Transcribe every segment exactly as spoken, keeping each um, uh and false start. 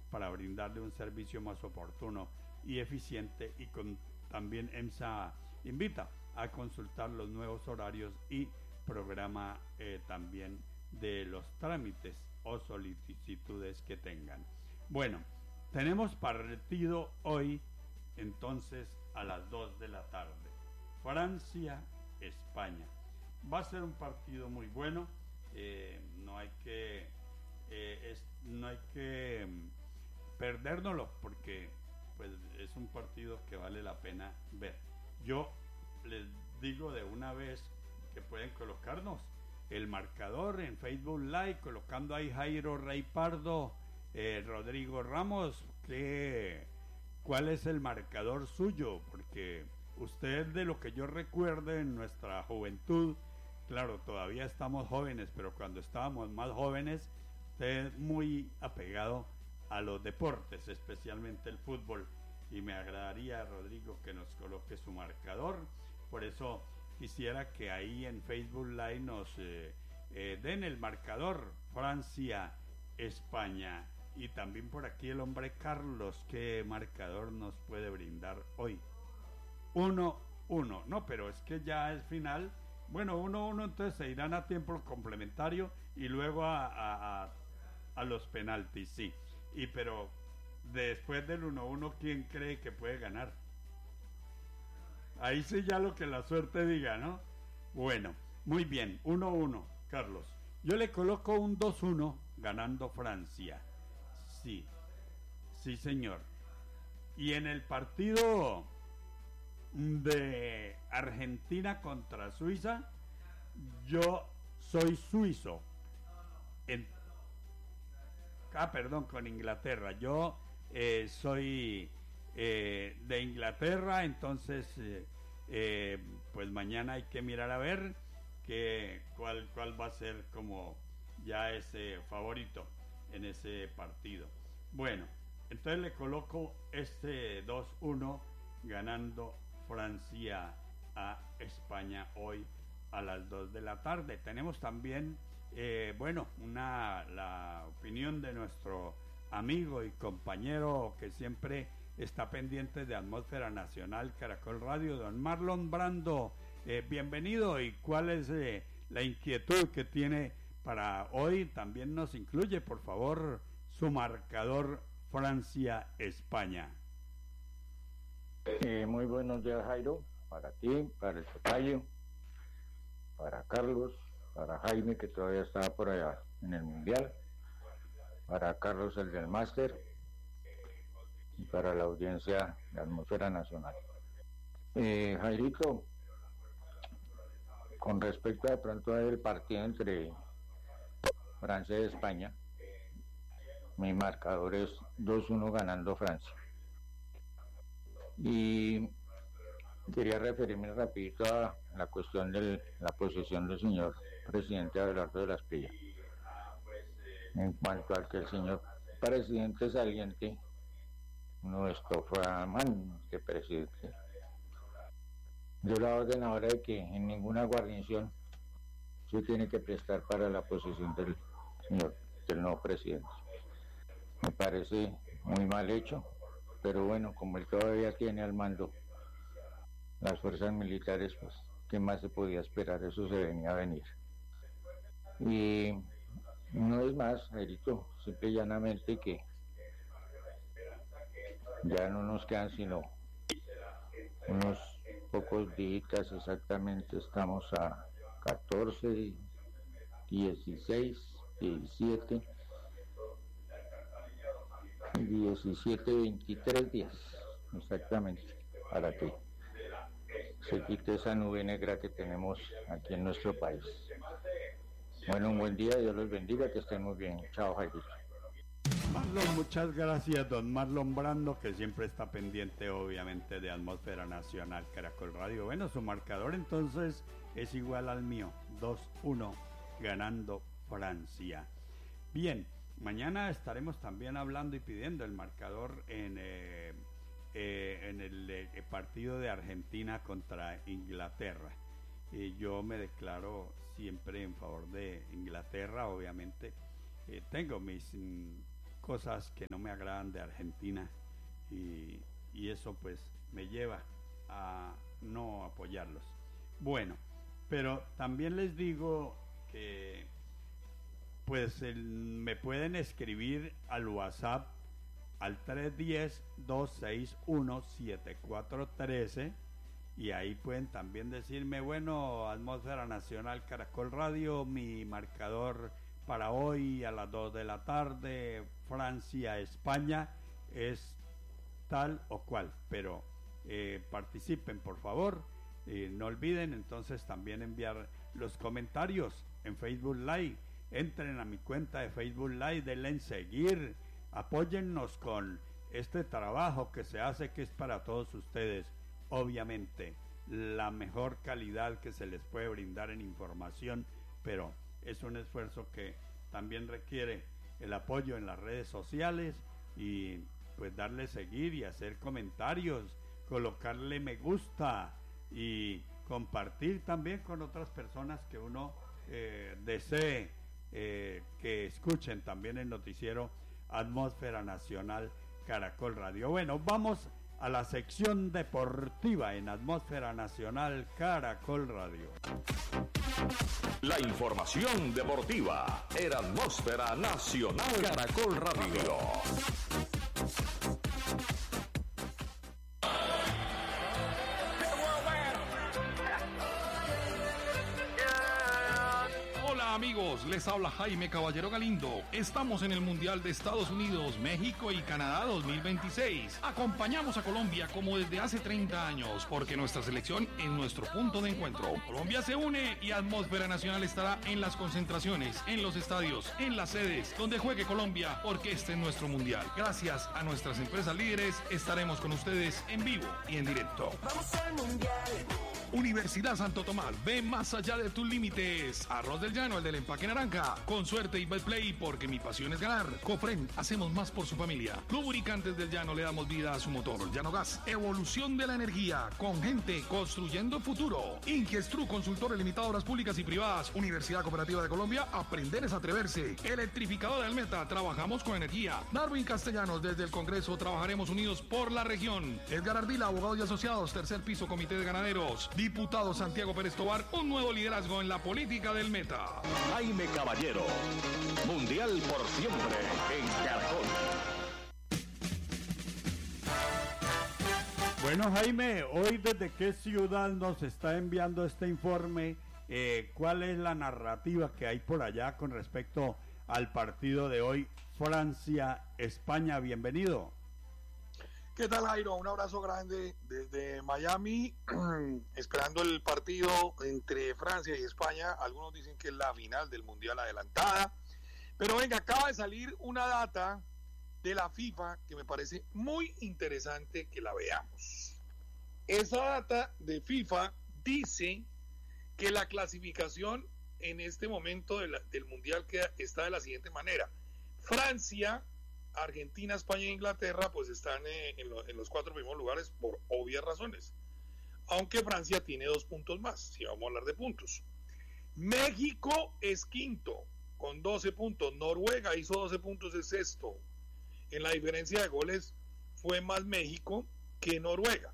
para brindarle un servicio más oportuno y eficiente, y con, también EMSA invita a consultar los nuevos horarios y programa eh, también de los trámites o solicitudes que tengan. Bueno, tenemos partido hoy entonces a las dos de la tarde. Francia, España. Va a ser un partido muy bueno. Eh, no hay que eh, es, no hay que um, perdérnoslo, porque pues es un partido que vale la pena ver. Yo les digo de una vez que pueden colocarnos el marcador en Facebook Live, colocando ahí Jairo Rey Pardo, eh, Rodrigo Ramos, que, ¿cuál es el marcador suyo? Porque usted, de lo que yo recuerde en nuestra juventud, claro, todavía estamos jóvenes, pero cuando estábamos más jóvenes, usted muy apegado a los deportes, especialmente el fútbol, y me agradaría, Rodrigo, que nos coloque su marcador. Por eso quisiera que ahí en Facebook Live nos eh, eh, den el marcador Francia, España. Y también por aquí el hombre Carlos, ¿qué marcador nos puede brindar hoy? uno uno. No, pero es que ya es final. Bueno, uno uno, entonces se irán a tiempo complementario y luego a, a, a, a los penaltis, sí. Y pero después del uno uno, ¿quién cree que puede ganar? Ahí sí ya lo que la suerte diga, ¿no? Bueno, muy bien, uno uno, Carlos. Yo le coloco un dos uno ganando Francia. Sí, sí señor. Y en el partido de Argentina contra Suiza, yo soy suizo. En, ah, perdón, con Inglaterra. Yo eh, soy eh, de Inglaterra, entonces eh, eh, pues mañana hay que mirar a ver que, cuál, cuál va a ser como ya ese favorito en ese partido. Bueno, entonces le coloco este dos uno ganando Francia a España hoy a las dos de la tarde. Tenemos también, eh, bueno, una la opinión de nuestro amigo y compañero que siempre está pendiente de Atmósfera Nacional Caracol Radio, don Marlon Brando. Eh, bienvenido. ¿Y cuál es eh, la inquietud que tiene para hoy? También nos incluye, por favor, su marcador Francia-España. Eh, muy buenos días, Jairo, para ti, para el tocayo, para Carlos, para Jaime, que todavía está por allá en el Mundial, para Carlos, el del máster, y para la audiencia de Atmósfera Nacional. Eh, Jairito, con respecto de pronto al partido entre Francia y España, mi marcador es dos uno ganando Francia. Y quería referirme rapidito a la cuestión de la posición del señor presidente Abelardo de la Espriella. En cuanto al que el señor presidente saliente, nuestro Framán de presidente, dio la orden ahora de que en ninguna guarnición se tiene que prestar para la posición del señor, del nuevo presidente. Me parece muy mal hecho, pero bueno, como él todavía tiene al mando las fuerzas militares, pues, ¿qué más se podía esperar? Eso se venía a venir. Y no es más, Jairito, simple y llanamente que ya no nos quedan sino unos pocos días, exactamente estamos a catorce, dieciséis, diecisiete, diecisiete, veintitrés días, exactamente, para que se quite esa nube negra que tenemos aquí en nuestro país. Bueno, un buen día, Dios los bendiga, que estén muy bien. Chao, Jairito. Marlon, muchas gracias, don Marlon Brando, que siempre está pendiente, obviamente, de Atmósfera Nacional Caracol Radio. Bueno, su marcador entonces es igual al mío, dos uno, ganando Francia. Bien, mañana estaremos también hablando y pidiendo el marcador en, eh, eh, en el eh, partido de Argentina contra Inglaterra. Eh, yo me declaro siempre en favor de Inglaterra, obviamente. Eh, tengo mis... Mm, cosas que no me agradan de Argentina y, y eso pues me lleva a no apoyarlos. Bueno, pero también les digo que pues el, me pueden escribir al WhatsApp al tres uno cero, dos seis uno, siete cuatro uno tres y ahí pueden también decirme, bueno, Atmósfera Nacional Caracol Radio, mi marcador para hoy a las dos de la tarde, Francia, España, es tal o cual, pero eh, participen por favor, eh, no olviden entonces también enviar los comentarios en Facebook Live, entren a mi cuenta de Facebook Live, denle en seguir, apóyennos con este trabajo que se hace, que es para todos ustedes, obviamente la mejor calidad que se les puede brindar en información, pero es un esfuerzo que también requiere el apoyo en las redes sociales y pues darle seguir y hacer comentarios, colocarle me gusta y compartir también con otras personas que uno eh, desee eh, que escuchen también el noticiero Atmósfera Nacional Caracol Radio. Bueno, vamos a la sección deportiva en Atmósfera Nacional Caracol Radio. La información deportiva en Atmósfera Nacional Caracol Radio. Amigos, les habla Jaime Caballero Galindo. Estamos en el Mundial de Estados Unidos, México y Canadá dos mil veintiséis. Acompañamos a Colombia como desde hace treinta años, porque nuestra selección es nuestro punto de encuentro. Colombia se une y Atmósfera Nacional estará en las concentraciones, en los estadios, en las sedes, donde juegue Colombia, porque este es nuestro Mundial. Gracias a nuestras empresas líderes, estaremos con ustedes en vivo y en directo. ¡Vamos al Mundial! Universidad Santo Tomás, ve más allá de tus límites. Arroz del Llano, el del empaque naranja. Con suerte y Betplay, porque mi pasión es ganar. Cofren, hacemos más por su familia. Lubricantes del Llano, le damos vida a su motor. Llano Gas, evolución de la energía. Con gente, construyendo futuro. Inquiestru, consultor limitado a obras públicas y privadas. Universidad Cooperativa de Colombia, aprender es atreverse. Electrificadora del Meta, trabajamos con energía. Darwin Castellanos, desde el Congreso, trabajaremos unidos por la región. Edgar Ardila, abogados y asociados, tercer piso, Comité de Ganaderos. Diputado Santiago Pérez Tobar, un nuevo liderazgo en la política del Meta. Jaime Caballero, Mundial por siempre en Caracol. Bueno, Jaime, hoy desde qué ciudad nos está enviando este informe, eh, ¿cuál es la narrativa que hay por allá con respecto al partido de hoy, Francia-España? Bienvenido. ¿Qué tal, Jairo? Un abrazo grande desde Miami, esperando el partido entre Francia y España. Algunos dicen que es la final del Mundial adelantada. Pero venga, acaba de salir una data de la FIFA que me parece muy interesante que la veamos. Esa data de FIFA dice que la clasificación en este momento de la, del Mundial queda, está de la siguiente manera. Francia, Argentina, España e Inglaterra pues están eh, en, lo, en los cuatro primeros lugares por obvias razones, aunque Francia tiene dos puntos más, si vamos a hablar de puntos. México es quinto con doce puntos, Noruega hizo doce puntos, es sexto. En la diferencia de goles fue más México que Noruega,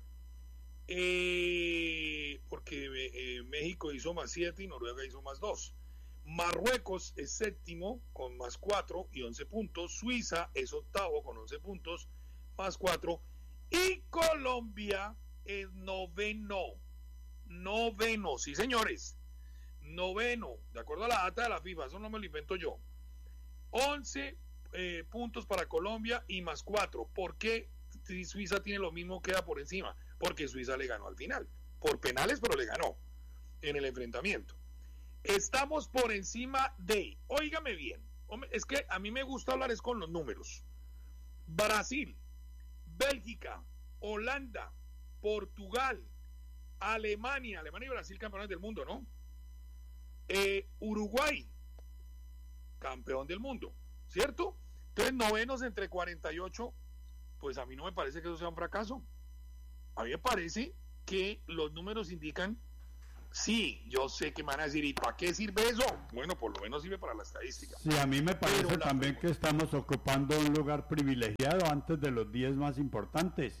eh, porque eh, México hizo más siete y Noruega hizo más dos. Marruecos es séptimo con más cuatro y once puntos. Suiza es octavo con once puntos más cuatro. Y Colombia es noveno. Noveno, sí señores. Noveno, de acuerdo a la data de la FIFA, eso no me lo invento yo. once eh, puntos para Colombia y más cuatro. ¿Por qué si Suiza tiene lo mismo, queda por encima? Porque Suiza le ganó al final. Por penales, pero le ganó en el enfrentamiento. Estamos por encima de, óigame bien, es que a mí me gusta hablar es con los números. Brasil, Bélgica, Holanda, Portugal, Alemania, Alemania y Brasil campeones del mundo, ¿no? Eh, Uruguay, campeón del mundo, ¿cierto? Entonces novenos entre cuarenta y ocho, pues a mí no me parece que eso sea un fracaso. A mí me parece que los números indican Sí, yo sé que me van a decir, ¿y para qué sirve eso? Bueno, por lo menos sirve para la estadística. Sí, a mí me parece Pero la también pregunta- que estamos ocupando un lugar privilegiado antes de los diez más importantes.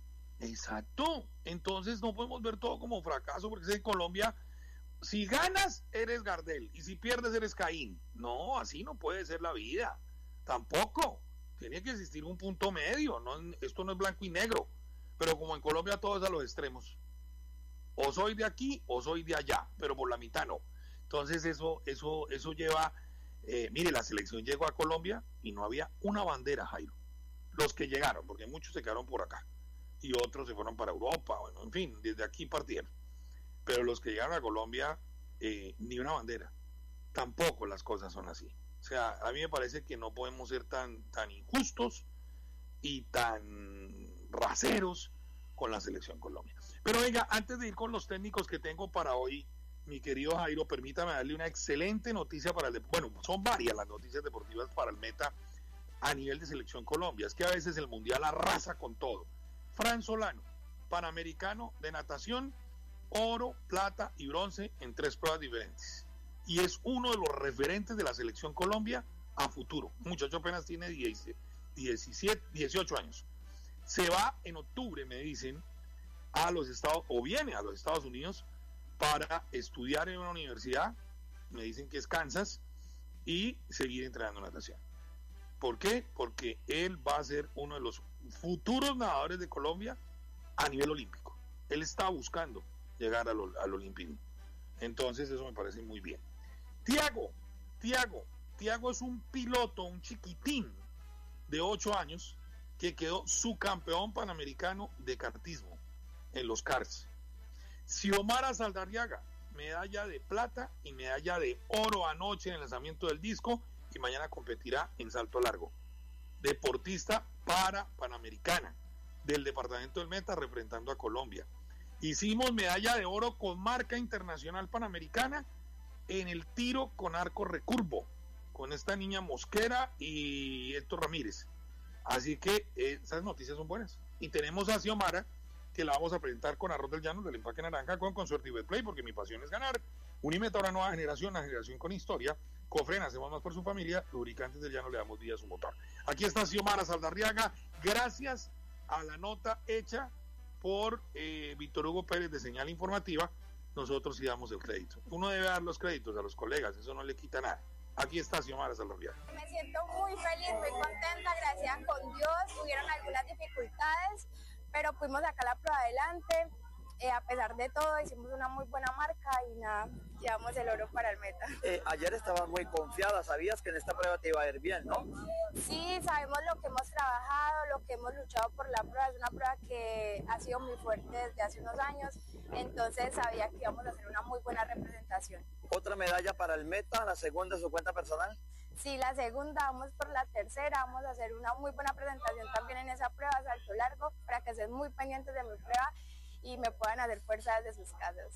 Exacto. Entonces no podemos ver todo como fracaso, porque es que en Colombia, si ganas, eres Gardel, y si pierdes, eres Caín. No, así no puede ser la vida. Tampoco. Tiene que existir un punto medio. No, esto no es blanco y negro. Pero como en Colombia todo es a los extremos. O soy de aquí o soy de allá, pero por la mitad no. Entonces eso, eso, eso lleva, eh, mire, la selección llegó a Colombia y no había una bandera, Jairo. Los que llegaron, porque muchos se quedaron por acá y otros se fueron para Europa, bueno, en fin, desde aquí partieron. Pero los que llegaron a Colombia, eh, ni una bandera. Tampoco las cosas son así. O sea, a mí me parece que no podemos ser tan, tan injustos y tan raseros con la selección Colombia. Pero venga, antes de ir con los técnicos que tengo para hoy, mi querido Jairo, permítame darle una excelente noticia para el... De... Bueno, son varias las noticias deportivas para el Meta a nivel de selección Colombia. Es que a veces el Mundial arrasa con todo. Fran Solano, panamericano de natación, oro, plata y bronce en tres pruebas diferentes. Y es uno de los referentes de la selección Colombia a futuro. Un muchacho apenas tiene diecisiete, dieciocho años. Se va en octubre, me dicen, a los Estados, o viene a los Estados Unidos para estudiar en una universidad, me dicen que es Kansas, y seguir entrenando natación. ¿Por qué? Porque él va a ser uno de los futuros nadadores de Colombia a nivel olímpico. Él está buscando llegar al, al olimpismo. Entonces eso me parece muy bien. Tiago, Tiago, Tiago es un piloto, un chiquitín de ocho años que quedó subcampeón panamericano de kartismo en los karts. Xiomara Saldarriaga, medalla de plata y medalla de oro anoche en el lanzamiento del disco y mañana competirá en salto largo. Deportista para Panamericana del departamento del Meta representando a Colombia. Hicimos medalla de oro con marca internacional panamericana en el tiro con arco recurvo con esta niña Mosquera y Héctor Ramírez. Así que eh, esas noticias son buenas. Y tenemos a Xiomara, que la vamos a presentar con Arroz del Llano del Empaque Naranja con Consuerte y Betplay, porque mi pasión es ganar. Unimeta, una nueva generación, una generación con historia. Cofren, hacemos más por su familia. Lubricantes del Llano, le damos vida a su motor. Aquí está Xiomara Saldarriaga, gracias a la nota hecha por eh, Víctor Hugo Pérez de Señal Informativa. Nosotros sí damos el crédito. Uno debe dar los créditos a los colegas, eso no le quita nada. Aquí está Xiomara Saldarriaga. Me siento muy feliz, muy contenta, agradecida con Dios. Hubieron algunas dificultades, pero pudimos sacar la prueba adelante. Eh, a pesar de todo, hicimos una muy buena marca y nada, llevamos el oro para el Meta. Eh, ayer estabas muy confiada, sabías que en esta prueba te iba a ir bien, ¿no? Sí, sabemos lo que hemos trabajado, lo que hemos luchado por la prueba. Es una prueba que ha sido muy fuerte desde hace unos años, entonces sabía que íbamos a hacer una muy buena representación. ¿Otra medalla para el Meta, la segunda en su cuenta personal? Sí, la segunda, vamos por la tercera, vamos a hacer una muy buena presentación también en esa prueba, salto largo, para que estén muy pendientes de mi prueba y me puedan hacer fuerza desde sus casas.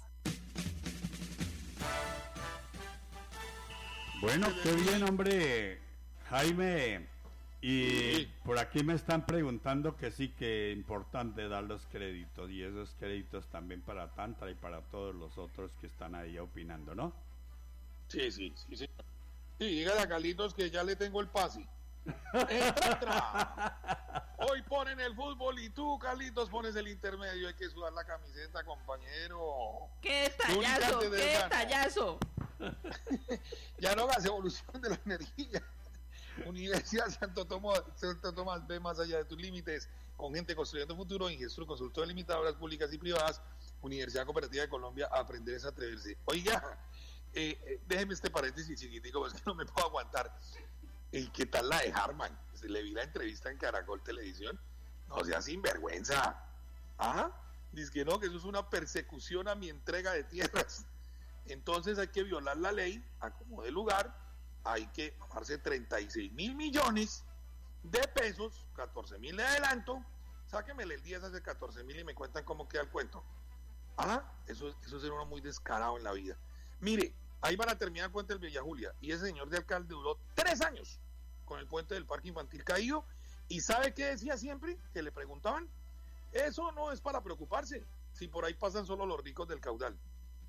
Bueno, qué bien, hombre, Jaime. Y por aquí me están preguntando que sí, que es importante dar los créditos, y esos créditos también para Tantra y para todos los otros que están ahí opinando, ¿no? Sí, sí, sí, sí. Sí, dígale a Carlitos que ya le tengo el pase. ¡Entra! Hoy ponen el fútbol y tú, Carlitos, pones el intermedio. Hay que sudar la camiseta, compañero. ¡Qué tallazo! ¡Qué tallazo! Ya no hagas evolución de la energía. Universidad Santo Tomás, Santo Tomás, ve más allá de tus límites. Con gente construyendo futuro, Ingestur, consultor de limitadoras públicas y privadas. Universidad Cooperativa de Colombia, aprender es atreverse. Oiga, eh, eh, déjeme este paréntesis chiquitico, es que no me puedo aguantar. ¿Y qué tal la de Harman? Se le vi la entrevista en Caracol Televisión. No sea sinvergüenza. Ajá. Dice que no, que eso es una persecución a mi entrega de tierras. Entonces hay que violar la ley a como de lugar. Hay que tomarse treinta y seis mil millones de pesos, catorce mil de adelanto. Sáquemele el diez hace catorce mil y me cuentan cómo queda el cuento. Ajá. Eso, eso es ser uno muy descarado en la vida. Mire, ahí van a terminar el puente del Villa Julia. Y ese señor de alcalde duró tres años con el puente del parque infantil caído. ¿Y sabe qué decía siempre? Que le preguntaban, eso no es para preocuparse, si por ahí pasan solo los ricos del caudal.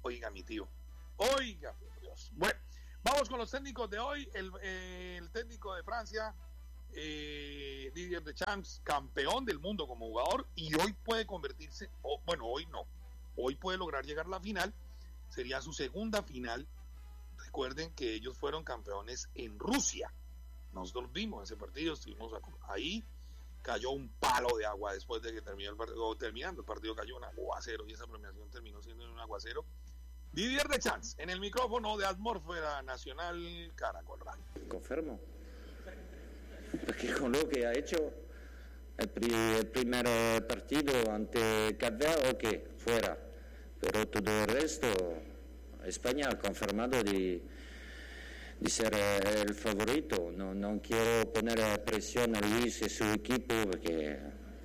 Oiga, mi tío. Oiga, Dios. Bueno, vamos con los técnicos de hoy. El, eh, el técnico de Francia, eh, Didier Deschamps, campeón del mundo como jugador, y hoy puede convertirse, oh, bueno, hoy no, hoy puede lograr llegar a la final. Sería su segunda final. Recuerden que ellos fueron campeones en Rusia. Nosotros vimos ese partido, estuvimos ahí. Cayó un palo de agua después de que terminó el partido, o terminando el partido cayó un aguacero, y esa premiación terminó siendo un aguacero. Didier Deschamps, en el micrófono de Atmósfera Nacional Caracol Radio. Confermo. Porque con lo que ha hecho el, pri el primer partido ante Cap-Verde, ok, fuera. Pero todo el resto, España ha confirmado de, de ser el favorito. No, no quiero poner presión a Luis y su equipo, porque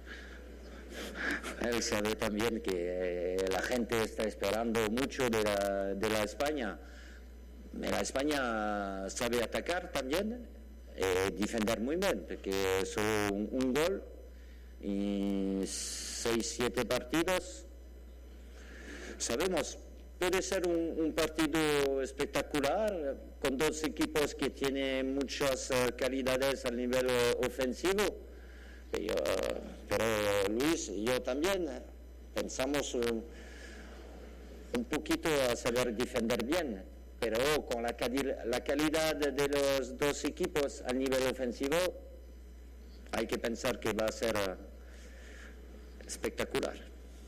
él sabe también que la gente está esperando mucho de la, de la España. La España sabe atacar también, y defender muy bien, porque solo un, un gol y seis, siete partidos. Sabemos, puede ser un, un partido espectacular, con dos equipos que tienen muchas uh, calidades a nivel uh, ofensivo. Pero, uh, pero Luis y yo también uh, pensamos uh, un poquito a saber defender bien, pero con la, cali la calidad de los dos equipos a nivel ofensivo, hay que pensar que va a ser uh, espectacular.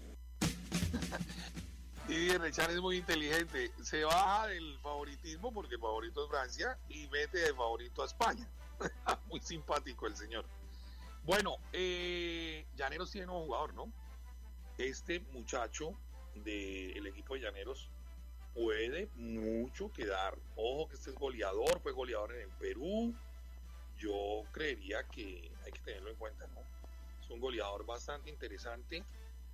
Didier Deschamps es muy inteligente, se baja del favoritismo porque el favorito es Francia y mete de favorito a España. Muy simpático el señor. Bueno, eh, Llaneros tiene nuevo jugador, ¿no? Este muchacho del equipo de Llaneros puede mucho quedar. Ojo que este es goleador, fue goleador en el Perú. Yo creería que hay que tenerlo en cuenta, ¿no? Es un goleador bastante interesante.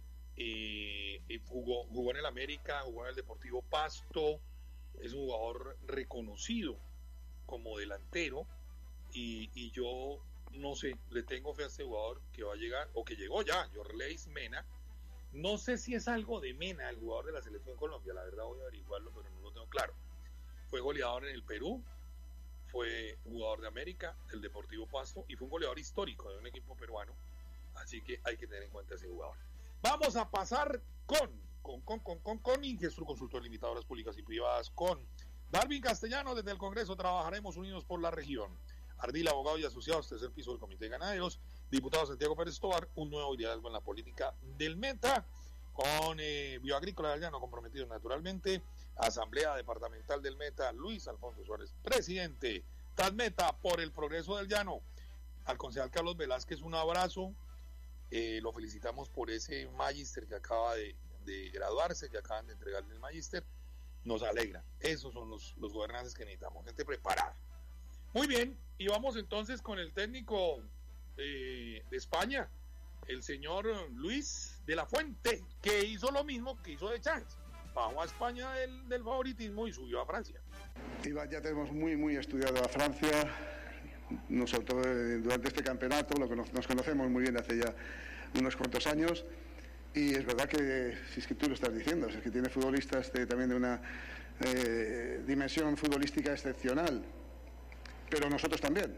Eh, eh, jugó, jugó en el América, jugó en el Deportivo Pasto, es un jugador reconocido como delantero, y, y yo no sé, le tengo fe a este jugador que va a llegar, o que llegó ya, Yorleis Mena. No sé si es algo de Mena, el jugador de la Selección Colombia, la verdad voy a averiguarlo, pero no lo tengo claro. Fue goleador en el Perú, fue jugador de América, del Deportivo Pasto, y fue un goleador histórico de un equipo peruano, así que hay que tener en cuenta ese jugador. Vamos a pasar con, con, con, con, con, con Ingestru, consultor limitado a obras públicas y privadas, con Darwin Castellano. Desde el Congreso trabajaremos unidos por la región. Ardila, abogado y asociados, tercer piso del Comité de Ganaderos. Diputado Santiago Pérez Tobar, un nuevo liderazgo en la política del Meta. Con eh, Bioagrícola del Llano, comprometido naturalmente. Asamblea Departamental del Meta, Luis Alfonso Suárez, presidente. TADMETA, por el progreso del Llano. Al concejal Carlos Velázquez, un abrazo. Eh, lo felicitamos por ese magíster que acaba de, de graduarse, que acaban de entregarle el magíster. Nos alegra. Esos son los, los gobernantes que necesitamos, gente preparada. Muy bien, y vamos entonces con el técnico eh, de España, el señor Luis de la Fuente, que hizo lo mismo que hizo Deschamps. Bajó a España del, del favoritismo y subió a Francia. Iván, ya tenemos muy, muy estudiado a Francia. Nosotros durante este campeonato lo que nos, nos conocemos muy bien hace ya unos cuantos años, y es verdad que, si es que tú lo estás diciendo, es que tiene futbolistas de, también de una eh, dimensión futbolística excepcional, pero nosotros también.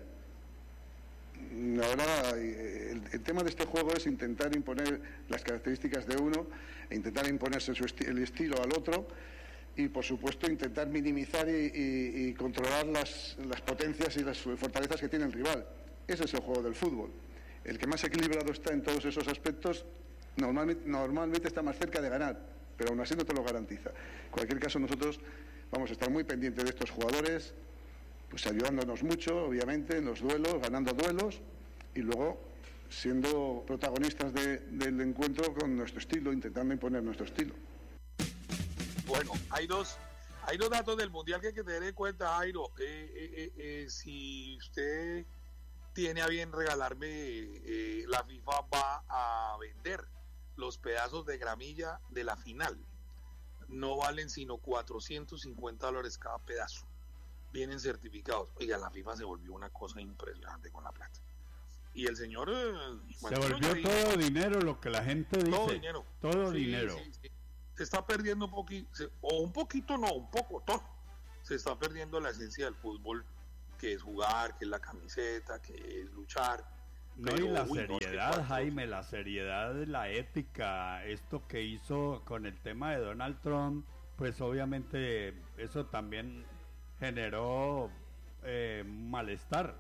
Ahora el, el tema de este juego es intentar imponer las características de uno e intentar imponerse su esti el estilo al otro, y por supuesto intentar minimizar y, y, y controlar las, las potencias y las fortalezas que tiene el rival. Ese es el juego del fútbol. El que más equilibrado está en todos esos aspectos normalmente, normalmente está más cerca de ganar, pero aún así no te lo garantiza. En cualquier caso, nosotros vamos a estar muy pendientes de estos jugadores, pues ayudándonos mucho, obviamente, en los duelos, ganando duelos, y luego siendo protagonistas de, del encuentro con nuestro estilo, intentando imponer nuestro estilo. Bueno, hay dos, hay dos datos del Mundial que hay que tener en cuenta, Jairo. Eh, eh, eh, si usted tiene a bien regalarme, eh, la FIFA va a vender los pedazos de gramilla de la final. No valen sino cuatrocientos cincuenta dólares cada pedazo. Vienen certificados. Oiga, la FIFA se volvió una cosa impresionante con la plata. Y el señor... Eh, se volvió todo dinero, lo que la gente dice. Todo dinero. Todo sí, dinero. Sí, sí. se está perdiendo un poquito, o un poquito no, un poco, todo. Se está perdiendo la esencia del fútbol, que es jugar, que es la camiseta, que es luchar. No, pero, y la uy, seriedad, no, Jaime, la seriedad, la ética, esto que hizo con el tema de Donald Trump, pues obviamente eso también generó eh, malestar.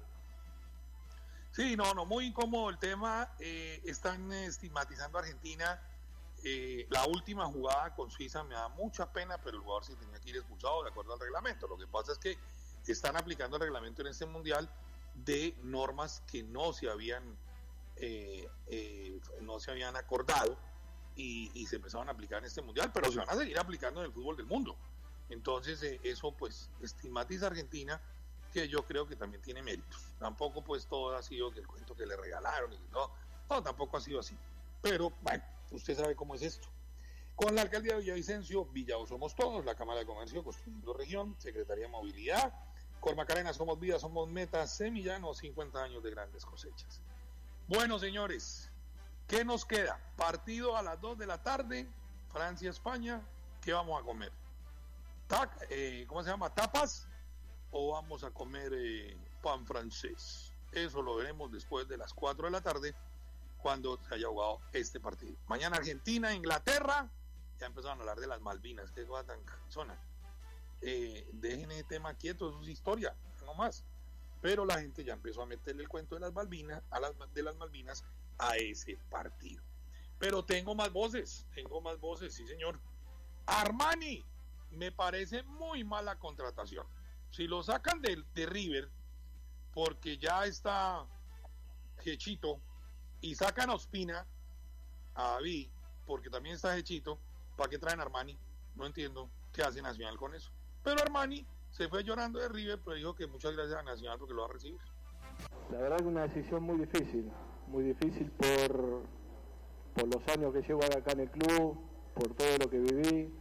Sí, no, no, muy incómodo el tema. Eh, están estigmatizando a Argentina. Eh, la última jugada con Suiza me da mucha pena, pero el jugador sí tenía que ir expulsado de acuerdo al reglamento. Lo que pasa es que están aplicando el reglamento en este mundial de normas que no se habían eh, eh, no se habían acordado y, y se empezaron a aplicar en este mundial, pero se van a seguir aplicando en el fútbol del mundo. Entonces eh, eso pues estigmatiza a Argentina, que yo creo que también tiene méritos. Tampoco pues todo ha sido que el cuento que le regalaron y no, no, tampoco ha sido así. Pero bueno, usted sabe cómo es esto. Con la alcaldía de Villavicencio, Villao somos todos, la Cámara de Comercio Construyendo Región, Secretaría de Movilidad, Cormacarena somos vida, somos meta, Semillano, cincuenta años de grandes cosechas. Bueno, señores, ¿qué nos queda? Partido a las dos de la tarde, Francia-España, ¿qué vamos a comer? Tac, eh, ¿Cómo se llama? ¿Tapas? ¿O vamos a comer eh, pan francés? Eso lo veremos después de las cuatro de la tarde, cuando se haya jugado este partido. Mañana Argentina, Inglaterra, ya empezaron a hablar de las Malvinas, qué cosa tan cansona. Eh, dejen ese tema quieto, eso es historia, no más. Pero la gente ya empezó a meterle el cuento de las Malvinas, a las, de las Malvinas a ese partido. Pero tengo más voces, tengo más voces, sí señor. Armani, me parece muy mala contratación. Si lo sacan de, de River, porque ya está Hechito, y sacan a Ospina, a David, porque también está Hechito, ¿para qué traen a Armani? No entiendo qué hace Nacional con eso. Pero Armani se fue llorando de River, pero dijo que muchas gracias a Nacional porque lo va a recibir. La verdad que una decisión muy difícil, muy difícil por, por los años que llevo acá en el club, por todo lo que viví,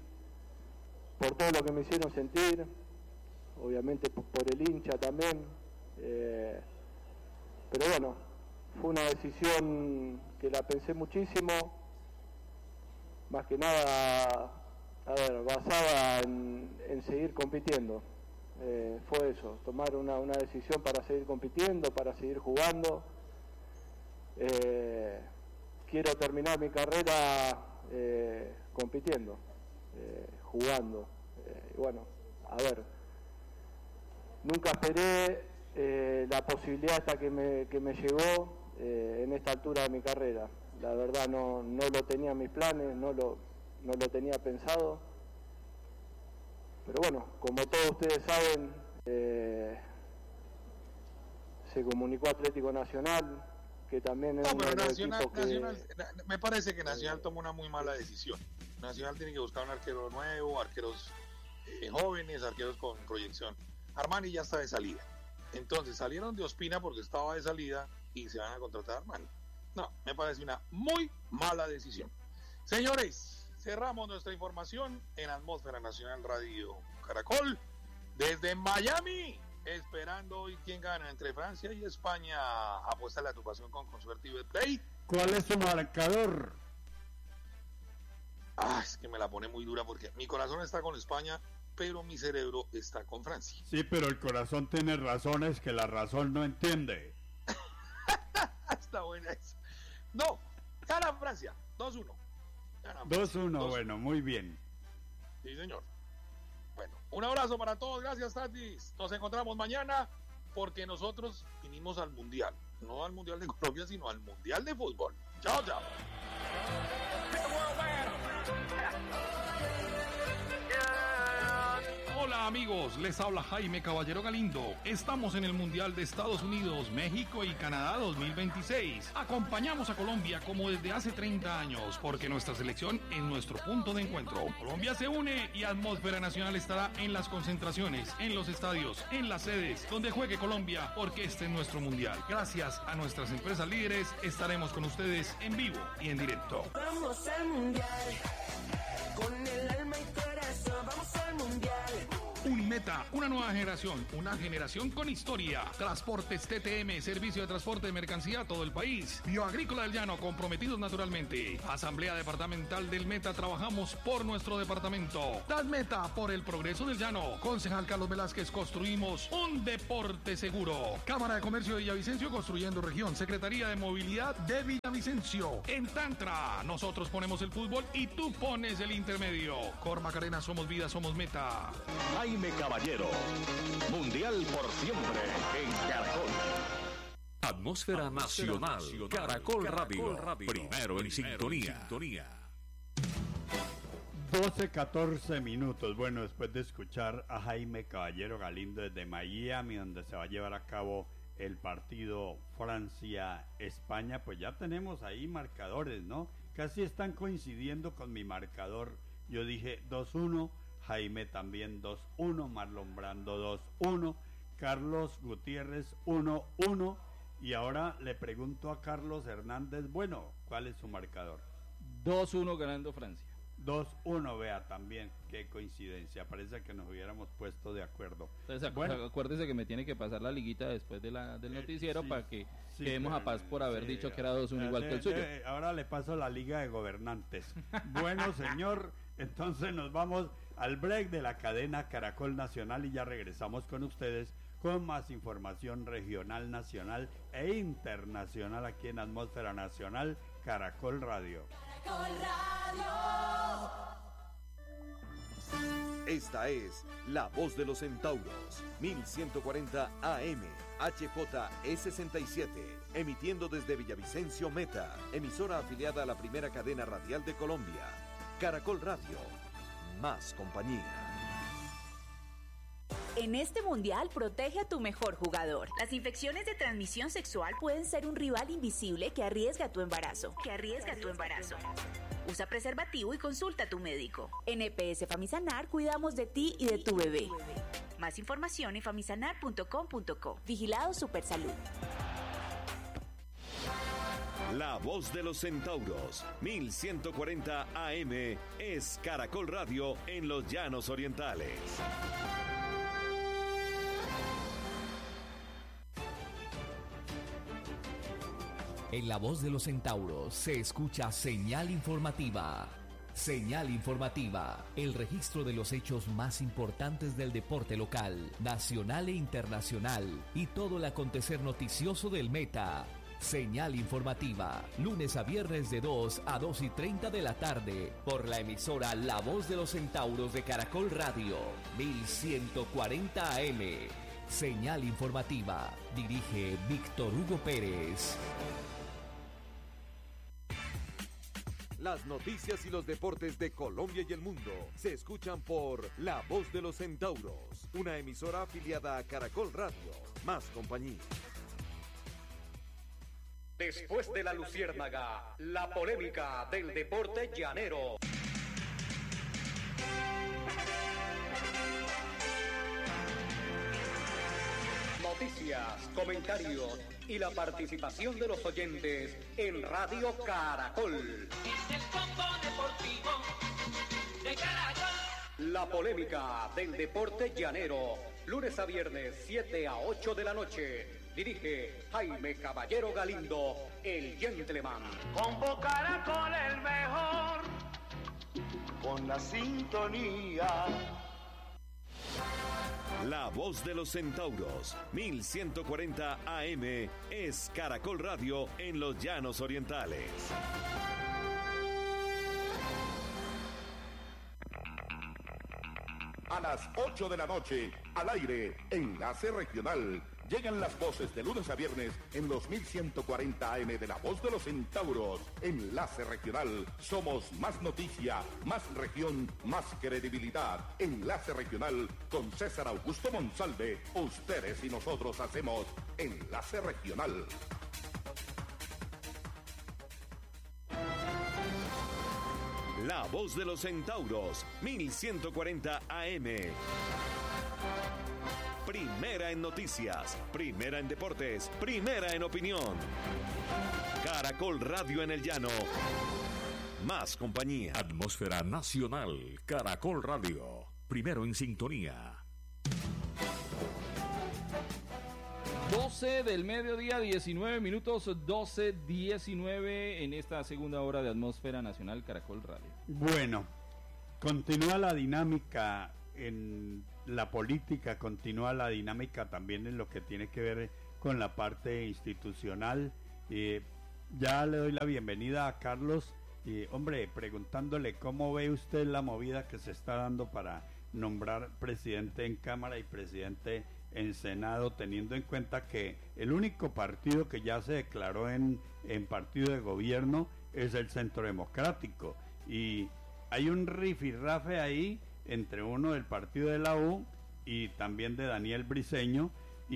por todo lo que me hicieron sentir, obviamente por, por el hincha también, eh, pero bueno, fue una decisión que la pensé muchísimo, más que nada, a ver, basada en, en seguir compitiendo. Eh, fue eso, tomar una, una decisión para seguir compitiendo, para seguir jugando. Eh, quiero terminar mi carrera eh, compitiendo, eh, jugando. Eh, y bueno, a ver, nunca esperé eh, la posibilidad hasta que me, que me llegó eh, en esta altura de mi carrera. La verdad no, no lo tenía en mis planes, no lo, no lo tenía pensado. Pero bueno, como todos ustedes saben, eh, se comunicó Atlético Nacional, que también es no, un pero Nacional, equipo que... Nacional, me parece que Nacional tomó una muy mala decisión. Nacional tiene que buscar un arquero nuevo, arqueros eh, jóvenes, arqueros con proyección. Armani ya está de salida. Entonces salieron de Ospina porque estaba de salida y se van a contratar a Armani. No, me parece una muy mala decisión. Señores, cerramos nuestra información en Atmósfera Nacional Radio Caracol desde Miami, esperando hoy quién gana entre Francia y España. Apuesta la tu pasión con Consuerte y Betplay. ¿Cuál es su marcador? Ah, es que me la pone muy dura porque mi corazón está con España, pero mi cerebro está con Francia. Sí, pero el corazón tiene razones que la razón no entiende. Está buena esa. No, gana Francia, dos uno. dos uno, bueno, muy bien. Sí, señor. Bueno, un abrazo para todos, gracias Tatis. Nos encontramos mañana porque nosotros vinimos al Mundial. No al Mundial de Colombia, sino al Mundial de Fútbol. Chao, chao. Hola amigos, les habla Jaime Caballero Galindo. Estamos en el Mundial de Estados Unidos, México y Canadá dos mil veintiséis. Acompañamos a Colombia como desde hace treinta años, porque nuestra selección es nuestro punto de encuentro. Colombia se une y Atmósfera Nacional estará en las concentraciones, en los estadios, en las sedes, donde juegue Colombia, porque este es nuestro Mundial. Gracias a nuestras empresas líderes, estaremos con ustedes en vivo y en directo. Vamos al Mundial, con el alma y corazón, vamos al Mundial. Unimed Meta, una nueva generación, una generación con historia. Transportes T T M, servicio de transporte de mercancía a todo el país. Bioagrícola del Llano, comprometidos naturalmente. Asamblea Departamental del Meta, trabajamos por nuestro departamento. Das Meta, por el progreso del Llano. Concejal Carlos Velázquez, construimos un deporte seguro. Cámara de Comercio de Villavicencio, construyendo región. Secretaría de Movilidad de Villavicencio. En Tantra, nosotros ponemos el fútbol y tú pones el intermedio. Cor Macarena, somos vida, somos Meta. Jaime Caballero, Mundial por siempre en Caracol. Atmósfera, Atmósfera nacional, nacional. Caracol, Caracol Radio, Radio. Primero, en, Primero sintonía. en sintonía. doce, catorce minutos. Bueno, después de escuchar a Jaime Caballero Galindo desde Miami, donde se va a llevar a cabo el partido Francia-España, pues ya tenemos ahí marcadores, ¿no? Casi están coincidiendo con mi marcador. Yo dije dos uno, Jaime también dos uno, Marlon Brando dos uno, Carlos Gutiérrez uno uno, y ahora le pregunto a Carlos Hernández, bueno, ¿cuál es su marcador? dos uno ganando Francia. dos uno, vea también, qué coincidencia, parece que nos hubiéramos puesto de acuerdo. Entonces, bueno, acuérdese que me tiene que pasar la liguita después de la, del noticiero eh, sí, para que sí, quedemos a paz por haber sí, dicho que era dos uno eh, igual eh, que el suyo. Eh, ahora le paso la liga de gobernantes. Bueno, señor, entonces nos vamos al break de la cadena Caracol Nacional y ya regresamos con ustedes con más información regional, nacional e internacional aquí en Atmósfera Nacional, Caracol Radio. Caracol Radio. Esta es La Voz de los Centauros, mil ciento cuarenta A M, H J E sesenta y siete, emitiendo desde Villavicencio Meta, emisora afiliada a la primera cadena radial de Colombia. Caracol Radio, más compañía. En este mundial, protege a tu mejor jugador. Las infecciones de transmisión sexual pueden ser un rival invisible que arriesga tu embarazo. Que arriesga tu embarazo. Usa preservativo y consulta a tu médico. En E P S Famisanar cuidamos de ti y de tu bebé. Más información en famisanar punto com punto co. Vigilado Supersalud. La Voz de los Centauros, mil ciento cuarenta A M, es Caracol Radio en los Llanos Orientales. En La Voz de los Centauros se escucha señal informativa. Señal informativa, el registro de los hechos más importantes del deporte local, nacional e internacional y todo el acontecer noticioso del Meta. Señal informativa, lunes a viernes de dos a dos y treinta de la tarde, por la emisora La Voz de los Centauros de Caracol Radio, mil ciento cuarenta A M. Señal informativa, dirige Víctor Hugo Pérez. Las noticias y los deportes de Colombia y el mundo se escuchan por La Voz de los Centauros, una emisora afiliada a Caracol Radio, más compañía. Después de la luciérnaga, la polémica del deporte llanero. Noticias, comentarios y la participación de los oyentes en Radio Caracol. Es el combo deportivo de Caracol. La polémica del deporte llanero, lunes a viernes, siete a ocho de la noche. Dirige Jaime Caballero Galindo, el gentleman. Combo Caracol el mejor, con la sintonía. La Voz de los Centauros, mil ciento cuarenta A M, es Caracol Radio en los Llanos Orientales. A las ocho de la noche, al aire, Enlace Regional. Llegan las voces de lunes a viernes en los mil ciento cuarenta A M de La Voz de los Centauros. Enlace Regional. Somos más noticia, más región, más credibilidad. Enlace Regional con César Augusto Monsalve. Ustedes y nosotros hacemos Enlace Regional. La Voz de los Centauros, mil ciento cuarenta A M. Primera en noticias, primera en deportes, primera en opinión. Caracol Radio en el Llano. Más compañía. Atmósfera Nacional, Caracol Radio. Primero en sintonía. doce del mediodía, diecinueve minutos, doce diecinueve en esta segunda hora de Atmósfera Nacional Caracol Radio. Bueno, continúa la dinámica en la política, continúa la dinámica también en lo que tiene que ver con la parte institucional. Eh, ya le doy la bienvenida a Carlos. Y, hombre, preguntándole cómo ve usted la movida que se está dando para nombrar presidente en Cámara y presidente en Senado, teniendo en cuenta que el único partido que ya se declaró en, en partido de gobierno es el Centro Democrático, y hay un rifirrafe ahí entre uno del partido de la U y también de Daniel Briceño,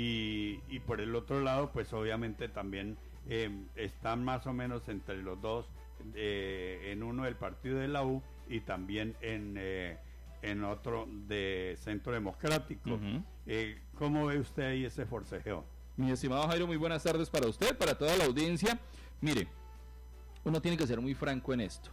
y, y por el otro lado pues obviamente también eh, están más o menos entre los dos, eh, en uno del partido de la U y también en eh, en otro de Centro Democrático. Uh-huh. eh, ¿Cómo ve usted ahí ese forcejeo? Mi estimado Jairo, muy buenas tardes para usted, para toda la audiencia. Mire, uno tiene que ser muy franco en esto.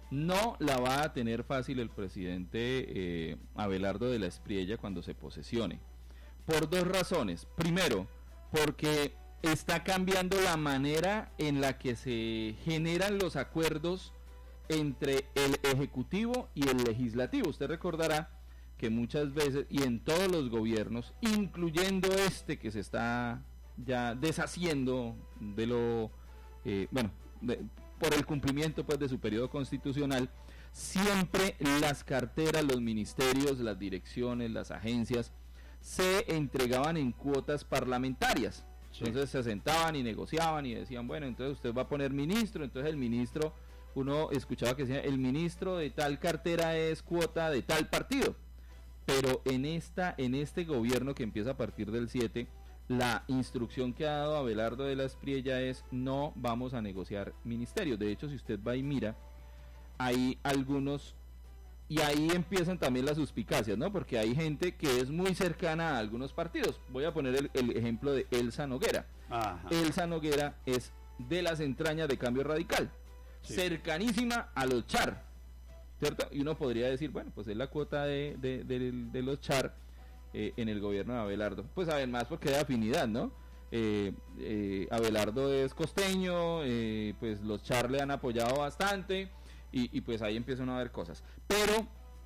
No la va a tener fácil el presidente eh, Abelardo de la Espriella cuando se posesione, por dos razones. Primero, porque está cambiando la manera en la que se generan los acuerdos entre el Ejecutivo y el Legislativo. Usted recordará que muchas veces, y en todos los gobiernos, incluyendo este que se está ya deshaciendo de lo, eh, bueno, de, por el cumplimiento pues de su periodo constitucional, siempre las carteras, los ministerios, las direcciones, las agencias, se entregaban en cuotas parlamentarias. Sí. Entonces se sentaban y negociaban y decían, bueno, entonces usted va a poner ministro, entonces el ministro... Uno escuchaba que decía, el ministro de tal cartera es cuota de tal partido, pero en esta en este gobierno que empieza a partir del siete, la instrucción que ha dado Abelardo de la Espriella es no vamos a negociar ministerios. De hecho, si usted va y mira, hay algunos, y ahí empiezan también las suspicacias, ¿no? Porque hay gente que es muy cercana a algunos partidos. Voy a poner el, el ejemplo de Elsa Noguera. Ajá. Elsa Noguera es de las entrañas de Cambio Radical. Sí. Cercanísima a los Char, ¿cierto? Y uno podría decir, bueno, pues es la cuota de, de, de, de los Char eh, en el gobierno de Abelardo. Pues además porque hay afinidad, ¿no? Eh, eh, Abelardo es costeño, eh, pues los Char le han apoyado bastante y, y pues ahí empiezan a haber cosas. Pero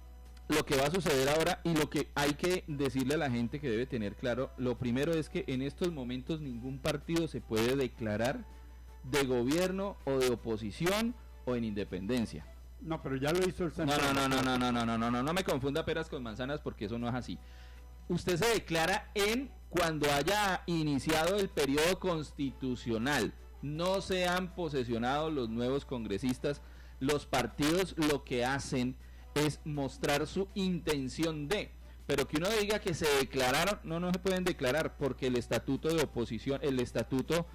lo que va a suceder ahora y lo que hay que decirle a la gente que debe tener claro, lo primero es que en estos momentos ningún partido se puede declarar de gobierno o de oposición o en independencia. No, pero ya lo hizo el Centro. No, no, no, no, no, no, no, no, no, no me confunda peras con manzanas porque eso no es así. Usted se declara en cuando haya iniciado el periodo constitucional. No se han posesionado los nuevos congresistas. Los partidos lo que hacen es mostrar su intención de, pero que uno diga que se declararon, no, no se pueden declarar porque el estatuto de oposición, el estatuto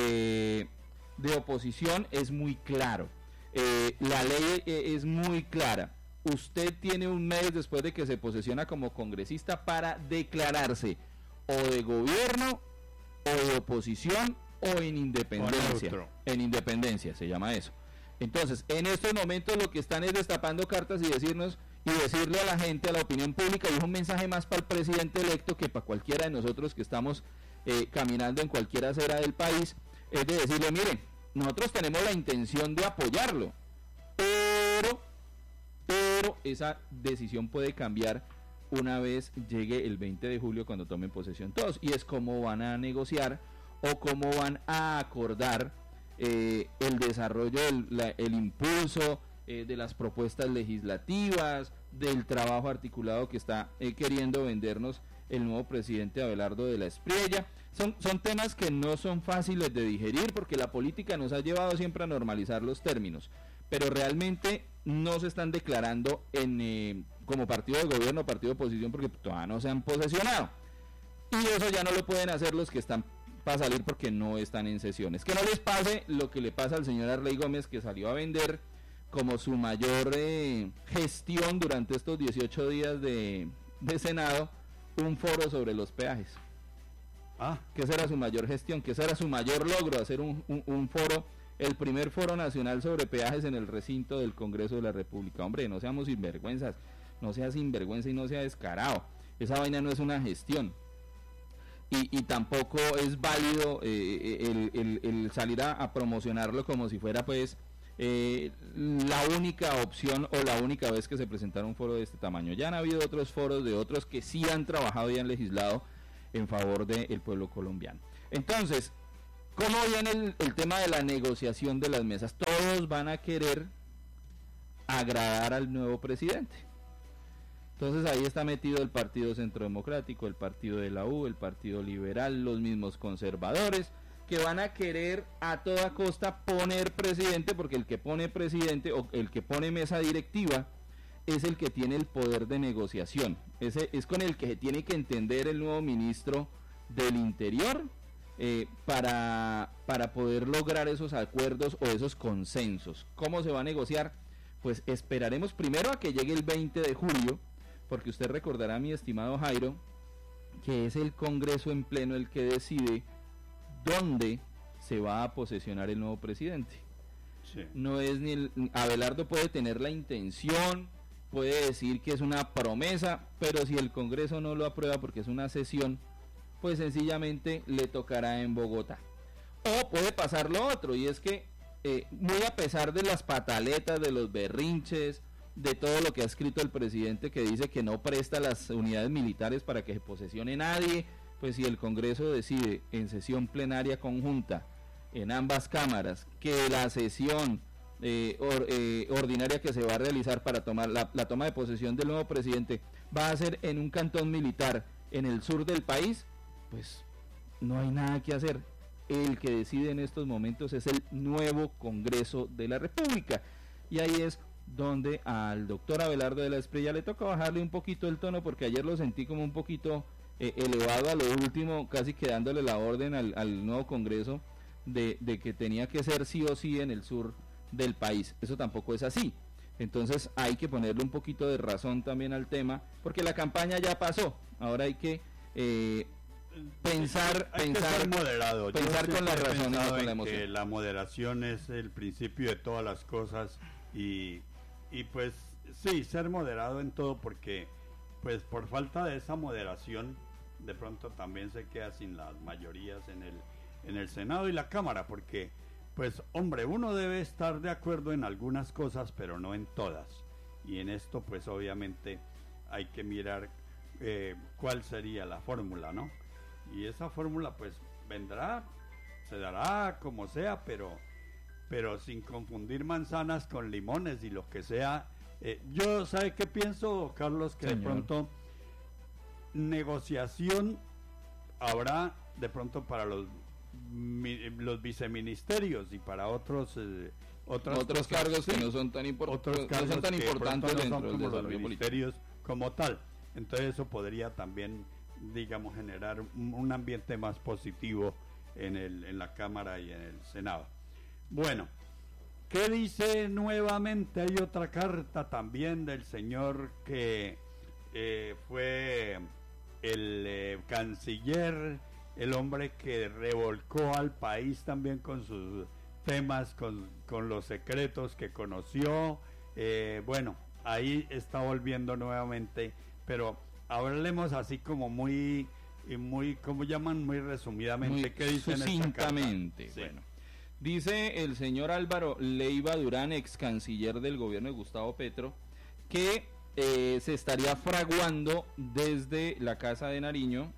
eh, de oposición es muy claro, eh, la ley eh, es muy clara. Usted tiene un mes después de que se posesiona como congresista para declararse o de gobierno o de oposición o en independencia. En independencia se llama eso. Entonces, en estos momentos lo que están es destapando cartas y decirnos y decirle a la gente, a la opinión pública, y es un mensaje más para el presidente electo que para cualquiera de nosotros que estamos eh, caminando en cualquier acera del país, es de decirle, miren, nosotros tenemos la intención de apoyarlo, pero, pero esa decisión puede cambiar una vez llegue el veinte de julio cuando tomen posesión todos, y es cómo van a negociar o cómo van a acordar eh, el desarrollo, el, la, el impulso eh, de las propuestas legislativas, del trabajo articulado que está eh, queriendo vendernos el nuevo presidente Abelardo de la Espriella. Son, son temas que no son fáciles de digerir porque la política nos ha llevado siempre a normalizar los términos, pero realmente no se están declarando en eh, como partido de gobierno o partido de oposición porque todavía no se han posesionado, y eso ya no lo pueden hacer los que están para salir porque no están en sesiones. Que no les pase lo que le pasa al señor Arley Gómez, que salió a vender como su mayor eh, gestión durante estos dieciocho días de, de Senado un foro sobre los peajes. Ah, que esa era su mayor gestión, que ese era su mayor logro, hacer un, un, un foro, el primer foro nacional sobre peajes en el recinto del Congreso de la República. Hombre, no seamos sinvergüenzas, no sea sinvergüenza y no sea descarado, esa vaina no es una gestión. y, y tampoco es válido eh, el, el, el salir a, a promocionarlo como si fuera pues eh, la única opción o la única vez que se presentara un foro de este tamaño. Ya han habido otros foros de otros que sí han trabajado y han legislado en favor del pueblo colombiano. Entonces, ¿cómo viene el, el tema de la negociación de las mesas? Todos van a querer agradar al nuevo presidente. Entonces ahí está metido el Partido Centro Democrático, el Partido de la U, el Partido Liberal, los mismos conservadores, que van a querer a toda costa poner presidente, porque el que pone presidente o el que pone mesa directiva es el que tiene el poder de negociación. Ese es con el que se tiene que entender el nuevo ministro del Interior eh, para, para poder lograr esos acuerdos o esos consensos. ¿Cómo se va a negociar? Pues esperaremos primero a que llegue el veinte de julio, porque usted recordará, mi estimado Jairo, que es el Congreso en pleno el que decide dónde se va a posesionar el nuevo presidente. Sí. No es ni el, Abelardo puede tener la intención, puede decir que es una promesa, pero si el Congreso no lo aprueba porque es una sesión, pues sencillamente le tocará en Bogotá. O puede pasar lo otro, y es que eh, muy a pesar de las pataletas, de los berrinches, de todo lo que ha escrito el presidente, que dice que no presta las unidades militares para que se posesione nadie, pues si el Congreso decide en sesión plenaria conjunta en ambas cámaras que la sesión eh, or, eh, ordinaria que se va a realizar para tomar la, la toma de posesión del nuevo presidente va a ser en un cantón militar en el sur del país, pues no hay nada que hacer. El que decide en estos momentos es el nuevo Congreso de la República, y ahí es donde al doctor Abelardo de la Espriella le toca bajarle un poquito el tono, porque ayer lo sentí como un poquito eh, elevado a lo último, casi que dándole la orden al, al nuevo Congreso de, de que tenía que ser sí o sí en el sur del país. Eso tampoco es así. Entonces hay que ponerle un poquito de razón también al tema, porque la campaña ya pasó. Ahora hay que eh, pensar, hay pensar, que ser moderado. pensar con la razón y no con la emoción. Que la moderación es el principio de todas las cosas, y y pues sí, ser moderado en todo, porque pues por falta de esa moderación de pronto también se queda sin las mayorías en el en el Senado y la Cámara, porque pues hombre, uno debe estar de acuerdo en algunas cosas pero no en todas, y en esto pues obviamente hay que mirar eh, cuál sería la fórmula, ¿no? Y esa fórmula pues vendrá, se dará como sea, pero pero sin confundir manzanas con limones y lo que sea. Eh, yo, ¿sabe qué pienso, Carlos? Que Señor. De pronto negociación habrá de pronto para los mi, los viceministerios y para otros eh, otras otros cosas, cargos sí, que no son tan, import otros no cargos son tan que importantes no dentro son del como los desarrollo ministerios político como tal. Entonces eso podría también, digamos, generar un, un ambiente más positivo en el en la Cámara y en el Senado. Bueno, ¿qué dice nuevamente? Hay otra carta también del señor que eh, fue el eh, canciller, el hombre que revolcó al país también con sus temas, con, con los secretos que conoció. Eh, bueno, ahí está volviendo nuevamente, pero hablemos así como muy, muy, ¿cómo llaman? Muy resumidamente. Muy ¿qué dicen sucintamente? Sí. Bueno. Dice el señor Álvaro Leiva Durán, ex canciller del gobierno de Gustavo Petro, que eh, se estaría fraguando desde la Casa de Nariño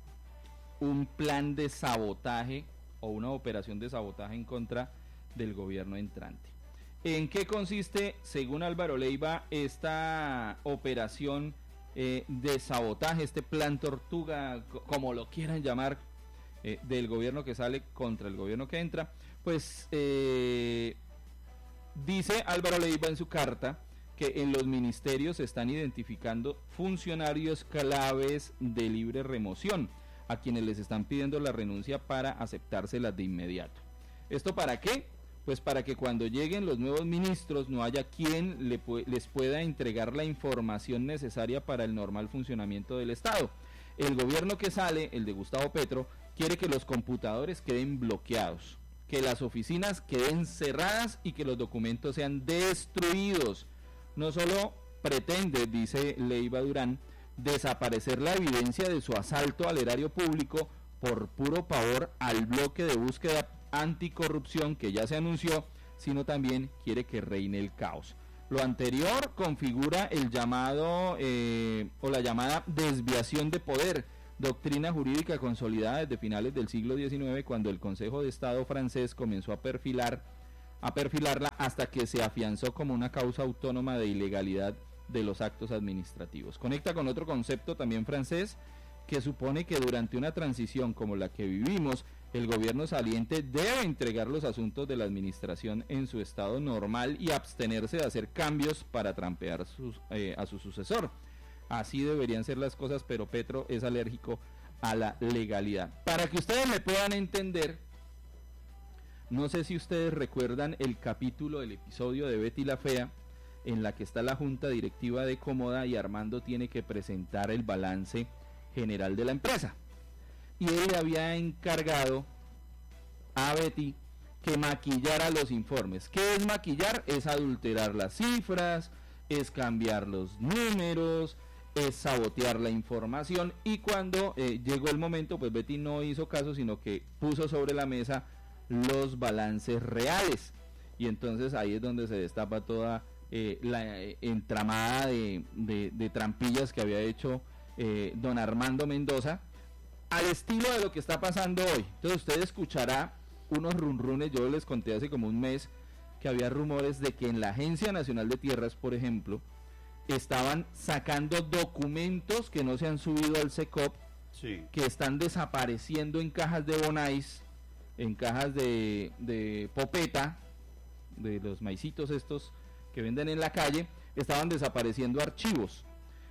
un plan de sabotaje o una operación de sabotaje en contra del gobierno entrante. ¿En qué consiste, según Álvaro Leiva, esta operación eh, de sabotaje, este plan tortuga, como lo quieran llamar, eh, del gobierno que sale contra el gobierno que entra? Pues eh, dice Álvaro Leiva en su carta que en los ministerios se están identificando funcionarios claves de libre remoción, a quienes les están pidiendo la renuncia para aceptárselas de inmediato. ¿Esto para qué? Pues para que cuando lleguen los nuevos ministros no haya quien le pu- les pueda entregar la información necesaria para el normal funcionamiento del Estado. El gobierno que sale, el de Gustavo Petro, quiere que los computadores queden bloqueados, que las oficinas queden cerradas y que los documentos sean destruidos. No solo pretende, dice Leiva Durán, desaparecer la evidencia de su asalto al erario público por puro pavor al bloque de búsqueda anticorrupción que ya se anunció, sino también quiere que reine el caos. Lo anterior configura el llamado eh, o la llamada desviación de poder, doctrina jurídica consolidada desde finales del siglo diecinueve, cuando el Consejo de Estado francés comenzó a perfilar a perfilarla hasta que se afianzó como una causa autónoma de ilegalidad de los actos administrativos. Conecta con otro concepto también francés, que supone que durante una transición como la que vivimos, el gobierno saliente debe entregar los asuntos de la administración en su estado normal y abstenerse de hacer cambios para trampear sus, eh, a su sucesor. Así deberían ser las cosas, pero Petro es alérgico a la legalidad. Para que ustedes me puedan entender, no sé si ustedes recuerdan el capítulo del episodio de Betty la Fea, en la que está la junta directiva de Cómoda y Armando tiene que presentar el balance general de la empresa. Y él le había encargado a Betty que maquillara los informes. ¿Qué es maquillar? Es adulterar las cifras, es cambiar los números, es sabotear la información. Y cuando eh, llegó el momento, pues Betty no hizo caso, sino que puso sobre la mesa los balances reales. Y entonces ahí es donde se destapa toda eh, la eh, entramada de, de, de trampillas que había hecho eh, don Armando Mendoza, al estilo de lo que está pasando hoy. Entonces usted escuchará unos runrunes. Yo les conté hace como un mes que había rumores de que en la Agencia Nacional de Tierras, por ejemplo, estaban sacando documentos que no se han subido al SECOP, sí, que están desapareciendo en cajas de Bonais, en cajas de, de popeta, de los maicitos estos que venden en la calle, estaban desapareciendo archivos.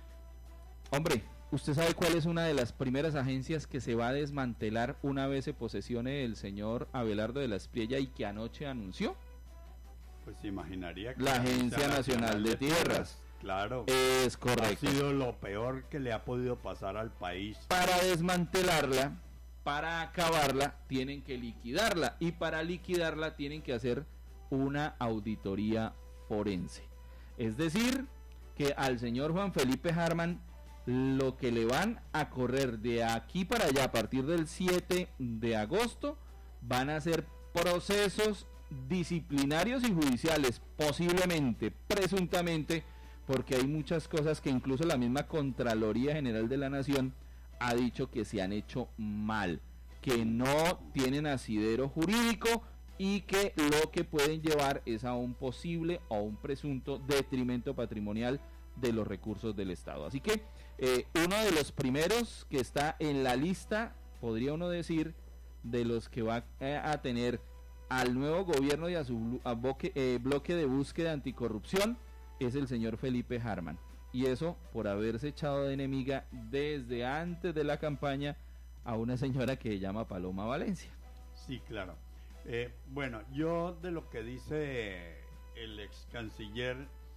Hombre, ¿usted sabe cuál es una de las primeras agencias que se va a desmantelar una vez se posesione el señor Abelardo de la Espriella y que anoche anunció? Pues se imaginaría que la Agencia Nacional de Tierras. Claro, es correcto. Ha sido lo peor que le ha podido pasar al país. Para desmantelarla, para acabarla, tienen que liquidarla, y para liquidarla tienen que hacer una auditoría forense. Es decir, que al señor Juan Felipe Harman lo que le van a correr de aquí para allá a partir del siete de agosto van a ser procesos disciplinarios y judiciales, posiblemente, presuntamente, porque hay muchas cosas que incluso la misma Contraloría General de la Nación ha dicho que se han hecho mal, que no tienen asidero jurídico y que lo que pueden llevar es a un posible o un presunto detrimento patrimonial de los recursos del Estado. Así que eh, uno de los primeros que está en la lista, podría uno decir, de los que va eh, a tener al nuevo gobierno y a su a boque, eh, bloque de búsqueda anticorrupción, es el señor Felipe Harman. Y eso por haberse echado de enemiga desde antes de la campaña a una señora que se llama Paloma Valencia. Sí, claro. Eh, bueno, yo de lo que dice el ex canciller,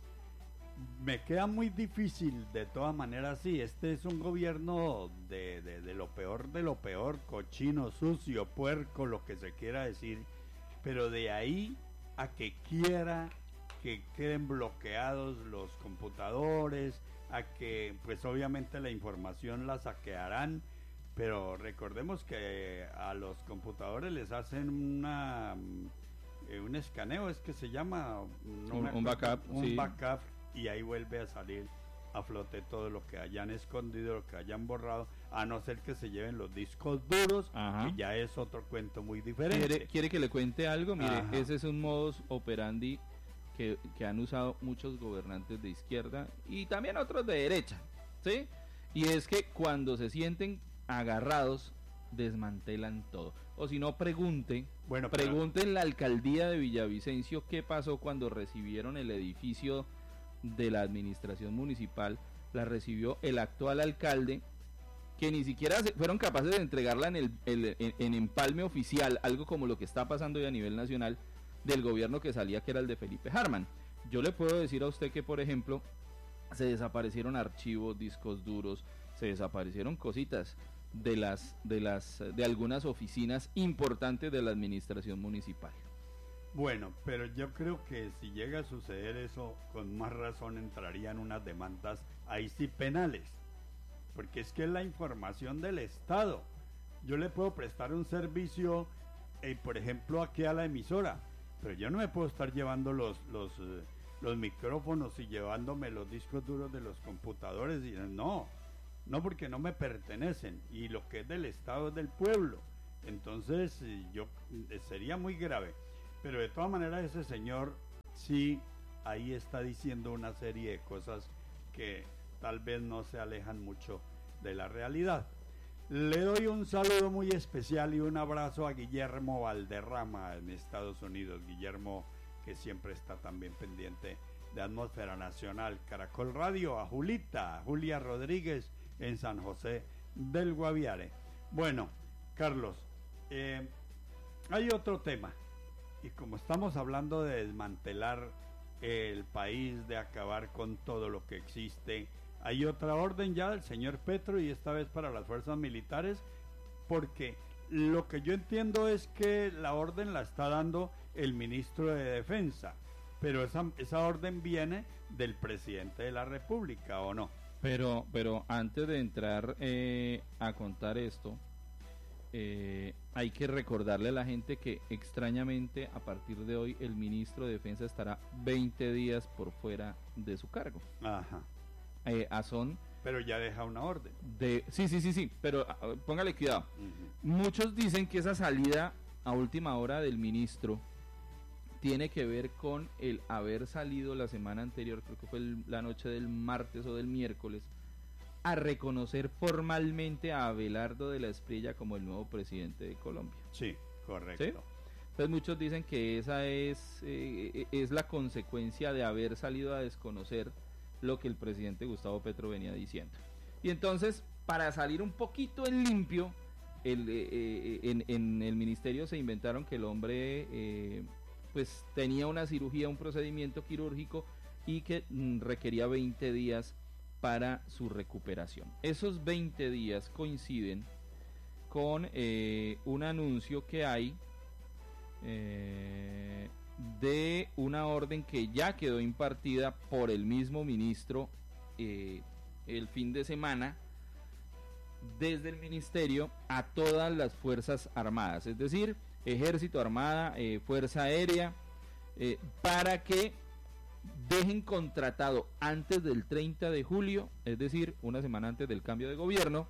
me queda muy difícil de todas maneras. Sí, este es un gobierno de, de, de lo peor de lo peor, cochino, sucio, puerco, lo que se quiera decir, pero de ahí a que quiera que queden bloqueados los computadores, a que pues obviamente la información la saquearán, pero recordemos que a los computadores les hacen una eh, un escaneo, es que se llama no un, un backup, un sí. backup, y ahí vuelve a salir a flote todo lo que hayan escondido, lo que hayan borrado, a no ser que se lleven los discos duros. Ajá. Que ya es otro cuento muy diferente. ¿Quiere, quiere que le cuente algo? Mire, Ajá. ese es un modus operandi que, que han usado muchos gobernantes de izquierda y también otros de derecha, ¿sí? Y es que cuando se sienten agarrados, desmantelan todo. O si no, pregunten, bueno, pregunten pero... la alcaldía de Villavicencio qué pasó cuando recibieron el edificio de la administración municipal. La recibió el actual alcalde, que ni siquiera se fueron capaces de entregarla en el, el en, en empalme oficial, algo como lo que está pasando hoy a nivel nacional del gobierno que salía, que era el de Felipe Harman. Yo le puedo decir a usted que, por ejemplo, se desaparecieron archivos, discos duros, se desaparecieron cositas de las de las de algunas oficinas importantes de la administración municipal. Bueno, pero yo creo que si llega a suceder eso, con más razón entrarían unas demandas ahí sí penales, porque es que es la información del Estado. yo le puedo prestar un servicio, eh, por ejemplo, aquí a la emisora, pero yo no me puedo estar llevando los los eh, los micrófonos y llevándome los discos duros de los computadores, y no, no, porque no me pertenecen, y lo que es del Estado es del pueblo. Entonces eh, yo eh, sería muy grave, pero de todas maneras ese señor sí ahí está diciendo una serie de cosas que tal vez no se alejan mucho de la realidad. Le doy un saludo muy especial y un abrazo a Guillermo Valderrama en Estados Unidos. Guillermo, que siempre está también pendiente de Atmósfera Nacional Caracol Radio, a Julita, a Julia Rodríguez en San José del Guaviare. Bueno, Carlos, eh, hay otro tema, y como estamos hablando de desmantelar el país, de acabar con todo lo que existe, hay otra orden ya del señor Petro, y esta vez para las fuerzas militares, porque lo que yo entiendo es que la orden la está dando el ministro de Defensa, pero esa, esa orden viene del presidente de la República, ¿o no? Pero, pero antes de entrar eh, a contar esto, eh, hay que recordarle a la gente que extrañamente a partir de hoy el ministro de Defensa estará veinte días por fuera de su cargo. Ajá. Eh, a son pero ya deja una orden de sí sí sí sí pero uh, póngale cuidado. Uh-huh. Muchos dicen que esa salida a última hora del ministro tiene que ver con el haber salido la semana anterior, creo que fue el, la noche del martes o del miércoles, a reconocer formalmente a Abelardo de la Espriella como el nuevo presidente de Colombia. Sí, correcto. ¿Sí? Entonces muchos dicen que esa es eh, es la consecuencia de haber salido a desconocer lo que el presidente Gustavo Petro venía diciendo. Y entonces, para salir un poquito en limpio, el, eh, eh, en, en el ministerio se inventaron que el hombre eh, pues tenía una cirugía, un procedimiento quirúrgico, y que mm, requería veinte días para su recuperación. Esos veinte días coinciden con eh, un anuncio que hay eh, de una orden que ya quedó impartida por el mismo ministro eh, el fin de semana desde el ministerio a todas las fuerzas armadas, es decir, ejército, armada, eh, fuerza aérea, eh, para que dejen contratado antes del treinta de julio, es decir, una semana antes del cambio de gobierno,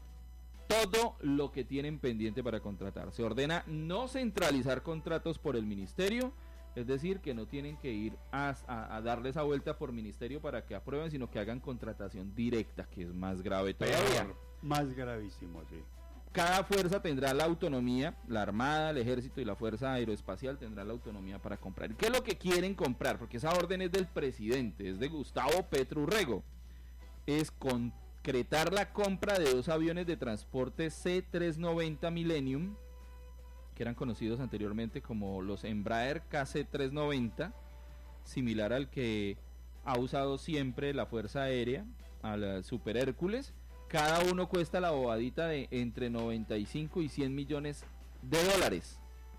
todo lo que tienen pendiente para contratar. Se ordena no centralizar contratos por el ministerio, es decir, que no tienen que ir a, a, a darle esa vuelta por ministerio para que aprueben, sino que hagan contratación directa, que es más grave todavía. Peor, más gravísimo, sí. Cada fuerza tendrá la autonomía, la Armada, el Ejército y la Fuerza Aeroespacial tendrán la autonomía para comprar. ¿Qué es lo que quieren comprar? Porque esa orden es del presidente, es de Gustavo Petro Urrego. Es concretar la compra de dos aviones de transporte C trescientos noventa Millennium, que eran conocidos anteriormente como los Embraer K C trescientos noventa, similar al que ha usado siempre la Fuerza Aérea, al Super Hércules. Cada uno cuesta la bobadita de entre noventa y cinco y cien millones de dólares.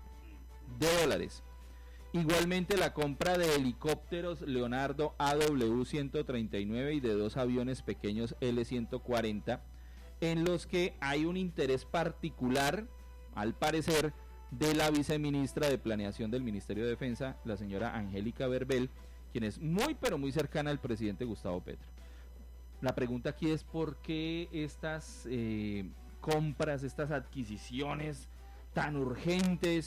De dólares. Igualmente la compra de helicópteros Leonardo A W ciento treinta y nueve y de dos aviones pequeños L ciento cuarenta, en los que hay un interés particular, al parecer, de la viceministra de Planeación del Ministerio de Defensa, la señora Angélica Verbel, quien es muy pero muy cercana al presidente Gustavo Petro. La pregunta aquí es por qué estas eh, compras, estas adquisiciones tan urgentes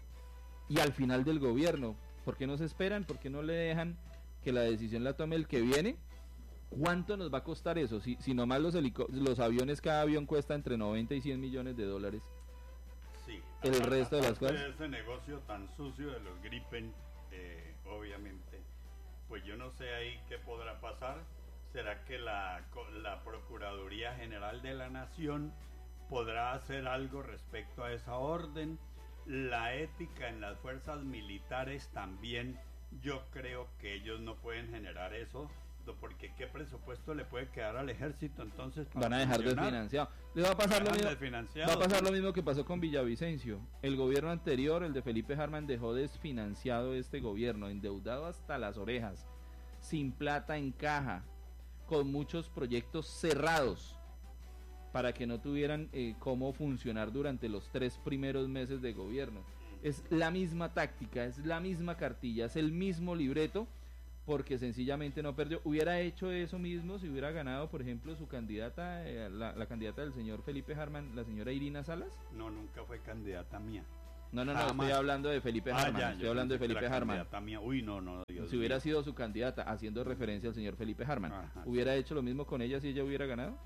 y al final del gobierno. ¿Por qué no se esperan? ¿Por qué no le dejan que la decisión la tome el que viene? ¿Cuánto nos va a costar eso? Si, si nomás los, los aviones, cada avión cuesta entre noventa y cien millones de dólares. Sí. El aparte, resto de las cosas. De ese negocio tan sucio de los Gripen, eh, obviamente, pues yo no sé ahí qué podrá pasar. ¿Será que la, la Procuraduría General de la Nación podrá hacer algo respecto a esa orden? La ética en las fuerzas militares también, yo creo que ellos no pueden generar eso, porque ¿qué presupuesto le puede quedar al ejército entonces? Van a dejar desfinanciado. Le va a pasar lo mismo, va a pasar lo mismo que pasó con Villavicencio. El gobierno anterior, el de Felipe Harman, dejó desfinanciado este gobierno, endeudado hasta las orejas, sin plata en caja, con muchos proyectos cerrados. para que no tuvieran eh, cómo funcionar durante los tres primeros meses de gobierno. Es la misma táctica, es la misma cartilla, es el mismo libreto, porque sencillamente no perdió. Hubiera hecho eso mismo si hubiera ganado, por ejemplo, su candidata, eh, la, la candidata del señor Felipe Harman, la señora Irina Salas. No, nunca fue candidata mía. No, no, no, Jamás. Estoy hablando de Felipe ah, Harman, ya, estoy hablando de Felipe Harman. Mía. Uy, no, no, Dios si hubiera Dios. sido su candidata, haciendo referencia al señor Felipe Harman, Ajá, ¿hubiera sí. hecho lo mismo con ella si ella hubiera ganado?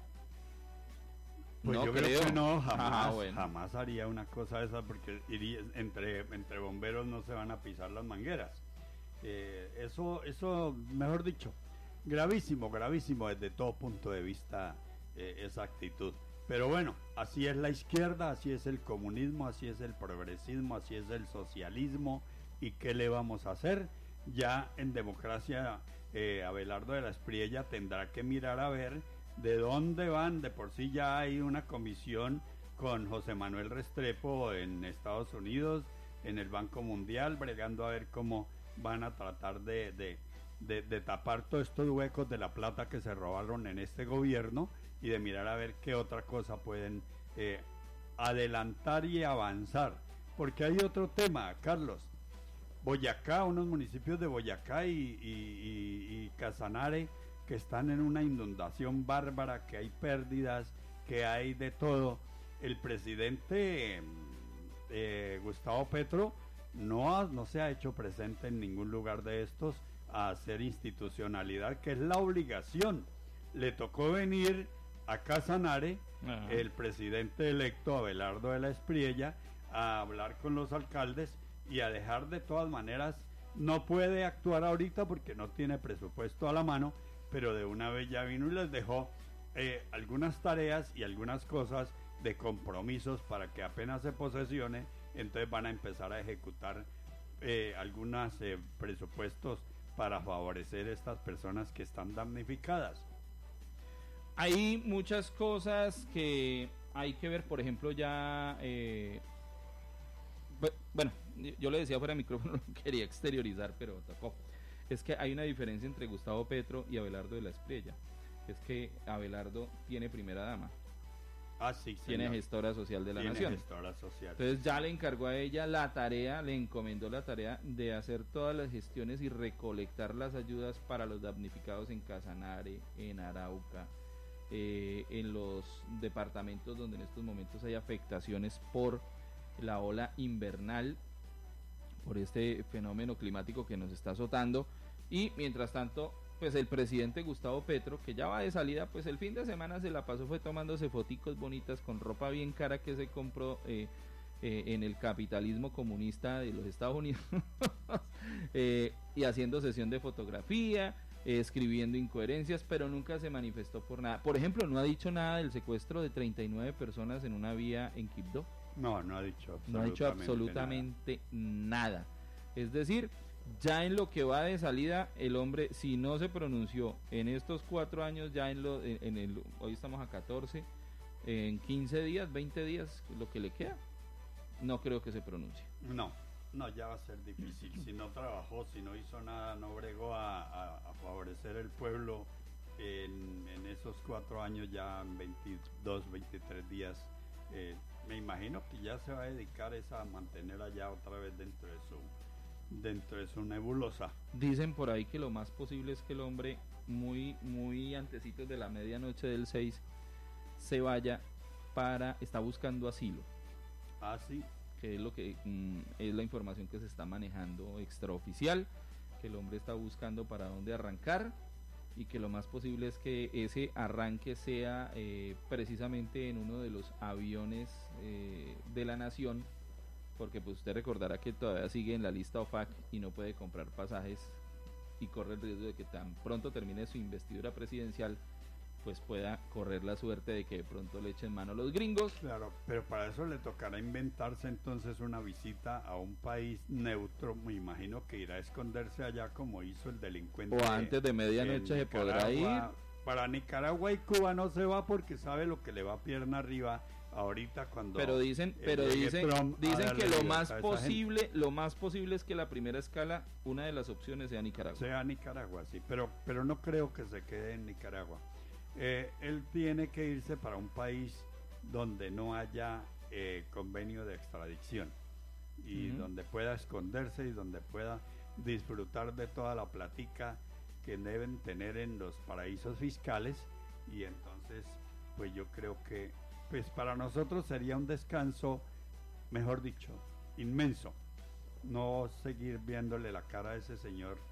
Pues no yo creo. creo que no, jamás, ah, bueno. jamás haría una cosa esa, porque iría, entre, entre bomberos no se van a pisar las mangueras. Eh, eso, eso, mejor dicho, gravísimo, gravísimo desde todo punto de vista eh, esa actitud. Pero bueno, así es la izquierda, así es el comunismo, así es el progresismo, así es el socialismo. ¿Y qué le vamos a hacer? Ya en democracia, eh, Abelardo de la Espriella tendrá que mirar a ver de dónde van. De por sí ya hay una comisión con José Manuel Restrepo en Estados Unidos, en el Banco Mundial, bregando a ver cómo van a tratar de, de, de, de tapar todos estos huecos de la plata que se robaron en este gobierno, y de mirar a ver qué otra cosa pueden eh, adelantar y avanzar. Porque hay otro tema, Carlos. Boyacá, unos municipios de Boyacá y, y, y, y Casanare, que están en una inundación bárbara, que hay pérdidas, que hay de todo. El presidente eh, Gustavo Petro no, ha, no se ha hecho presente en ningún lugar de estos a hacer institucionalidad, que es la obligación. Le tocó venir a Casanare, Ajá. el presidente electo Abelardo de la Espriella, a hablar con los alcaldes y a dejar de todas maneras, no puede actuar ahorita porque no tiene presupuesto a la mano, pero de una vez ya vino y les dejó eh, algunas tareas y algunas cosas de compromisos para que apenas se posesione, entonces van a empezar a ejecutar eh, algunos eh, presupuestos para favorecer a estas personas que están damnificadas. Hay muchas cosas que hay que ver, por ejemplo, ya... Eh, bueno, yo le decía fuera de micrófono, no quería exteriorizar, pero tocó. Es que hay una diferencia entre Gustavo Petro y Abelardo de la Espriella. Es que Abelardo tiene primera dama. Ah, sí, señor. Tiene gestora social de la tiene nación. Gestora social. Entonces ya le encargó a ella la tarea, le encomendó la tarea de hacer todas las gestiones y recolectar las ayudas para los damnificados en Casanare, en Arauca, eh, en los departamentos donde en estos momentos hay afectaciones por la ola invernal, por este fenómeno climático que nos está azotando. Y mientras tanto, pues el presidente Gustavo Petro, que ya va de salida, pues el fin de semana se la pasó fue tomándose foticos bonitas con ropa bien cara que se compró eh, eh, en el capitalismo comunista de los Estados Unidos eh, y haciendo sesión de fotografía, eh, escribiendo incoherencias, pero nunca se manifestó por nada. Por ejemplo, no ha dicho nada del secuestro de treinta y nueve personas en una vía en Quibdó. No, no ha dicho absolutamente, no ha dicho absolutamente nada. nada. Es decir, ya en lo que va de salida, el hombre, si no se pronunció en estos cuatro años, ya en lo, en, en el, hoy estamos a catorce, en quince días, veinte días, lo que le queda, no creo que se pronuncie. No, no, ya va a ser difícil. Si no trabajó, si no hizo nada, no bregó a, a, a favorecer el pueblo en, en esos cuatro años, ya en veintidós, veintitrés días, eh, me imagino que ya se va a dedicar esa, a mantener allá otra vez dentro de su dentro de su nebulosa. Dicen por ahí que lo más posible es que el hombre muy muy antecitos de la medianoche del seis se vaya para, está buscando asilo. Ah, sí. Que es lo que mm, es la información que se está manejando extraoficial, que el hombre está buscando para dónde arrancar, y que lo más posible es que ese arranque sea eh, precisamente en uno de los aviones eh, de la nación, porque pues usted recordará que todavía sigue en la lista O F A C y no puede comprar pasajes y corre el riesgo de que tan pronto termine su investidura presidencial, pues pueda correr la suerte de que de pronto le echen mano a los gringos. Claro, pero para eso le tocará inventarse entonces una visita a un país neutro. Me imagino que irá a esconderse allá como hizo el delincuente. O antes de medianoche se podrá ir. Para Nicaragua y Cuba no se va porque sabe lo que le va pierna arriba ahorita cuando. Pero dicen, pero dicen, dicen que lo más posible, lo más posible es que la primera escala, una de las opciones sea Nicaragua. Sea Nicaragua, sí, pero, pero no creo que se quede en Nicaragua. eh, él tiene que irse para un país donde no haya eh, convenio de extradición y uh-huh. donde pueda esconderse y donde pueda disfrutar de toda la platica que deben tener en los paraísos fiscales. Y entonces pues yo creo que pues para nosotros sería un descanso, mejor dicho, inmenso, no seguir viéndole la cara a ese señor